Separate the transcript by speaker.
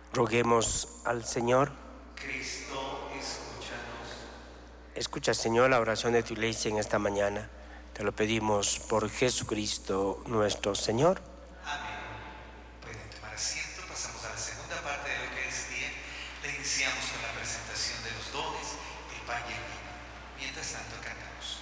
Speaker 1: Roguemos al Señor.
Speaker 2: Cristo, escúchanos.
Speaker 1: Escucha, Señor, la oración de tu iglesia en esta mañana. Te lo pedimos por Jesucristo nuestro Señor.
Speaker 2: Amén. Pueden tomar asiento. Pasamos a la segunda parte de la Eucaristía. La iniciamos con la presentación de los dones, el pan y el vino. Mientras tanto, cantamos.